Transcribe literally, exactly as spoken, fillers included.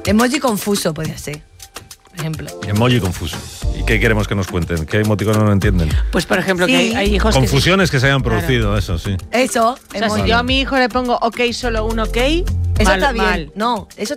Emoji confuso podría ser, por ejemplo. Emoji confuso. ¿Y qué queremos que nos cuenten? ¿Qué emoticono no entienden? Pues, por ejemplo, Sí. que hay, hay hijos Confusiones que se hayan Claro. producido, eso sí. Eso, que... O sea, emoji. si yo a mi hijo le pongo ok, solo un ok, Eso mal, está bien. mal. No, eso